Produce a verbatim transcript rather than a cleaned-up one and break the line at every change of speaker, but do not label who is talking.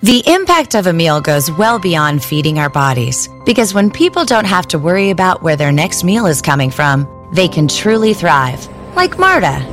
The impact of a meal goes well beyond feeding our bodies, because when people don't have to worry about where their next meal is coming from, they can truly thrive. Like Marta,